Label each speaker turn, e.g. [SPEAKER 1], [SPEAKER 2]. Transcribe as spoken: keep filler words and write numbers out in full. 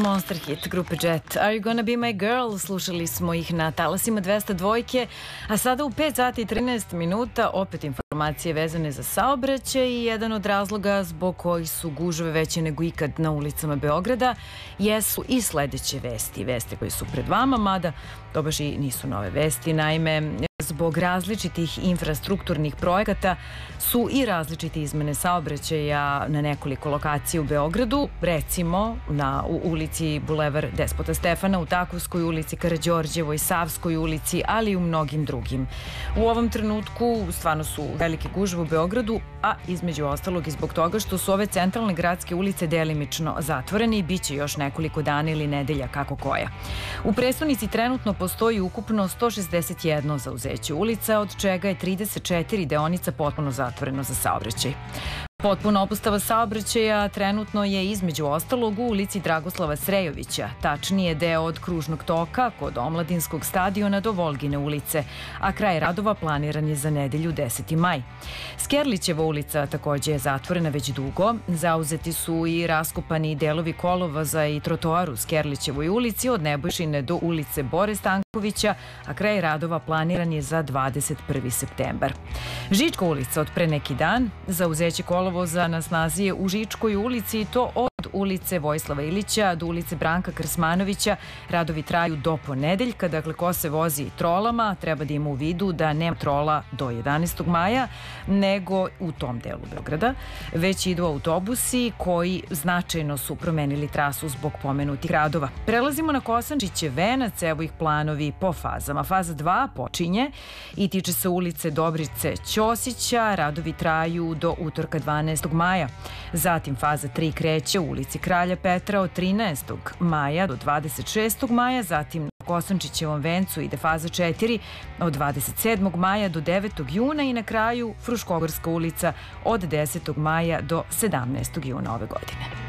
[SPEAKER 1] Monster hit grupe Jet. Are You Gonna Be My Girl? Slušali smo ih na talasima dvesta dvojke, a sada u pet sati i trinaest minuta opet informacije vezane za saobraćaj i jedan od razloga zbog kojih su gužve veće nego ikad na ulicama Beograda jesu i sledeće vesti. Vesti koje su pred vama, mada to baš i nisu nove vesti. Naime, zbog različitih infrastrukturnih projekata su i različite izmene saobraćaja na nekoliko lokacija u Beogradu, recimo na u ulici Bulevar Despota Stefana, u Takovskoj ulici, Karađorđevoj, Savskoj ulici, ali i u mnogim drugim. U ovom trenutku stvarno su velike gužve u Beogradu, a između ostalog i zbog toga što su ove centralne gradske ulice delimično zatvorene i bit će još nekoliko dana ili nedelja kako koja. U prestonici trenutno postoji ukupno sto šezdeset jedno zauzeće ulica, od čega je trideset četiri deonica potpuno zatvoreno za saobraćaj. Potpuna opustava saobraćaja trenutno je između ostalog u ulici Dragoslava Srejovića, tačnije deo od Kružnog toka kod Omladinskog stadiona do Volgine ulice, a kraj radova planiran je za nedelju deseti maj. Skerlićeva ulica takođe je zatvorena već dugo, zauzeti su i raskopani delovi kolovoza i trotoar u Skerlićevoj ulici od Nebojšine do ulice Bore Stankovića, a kraj radova planiran je za dvadeset prvi septembar. Žička ulica od pre neki dan, zauzeće kolovoza voza na snazi je u Žičkoj ulici i to od ulice Vojislava Ilića do ulice Branka Krsmanovića. Radovi traju do ponedeljka, dakle ko se vozi trolama treba da ima u vidu da nema trola do jedanaestog maja, nego u tom delu Beograda već idu autobusi koji značajno su promenili trasu zbog pomenutih radova. Prelazimo na Kosančićev venac, evo ih planovi po fazama. Faza dva počinje i tiče se ulice Dobrice Ćosića, radovi traju do utorka dvanaestog maja. Zatim faza tri kreće u ulici Kralja Petra od trinaestog maja do dvadeset šestog maja, zatim na Kosančićevom vencu ide faza četiri od dvadeset sedmog maja do devetog juna i na kraju Fruškogorska ulica od desetog maja do sedamnaestog juna ove godine.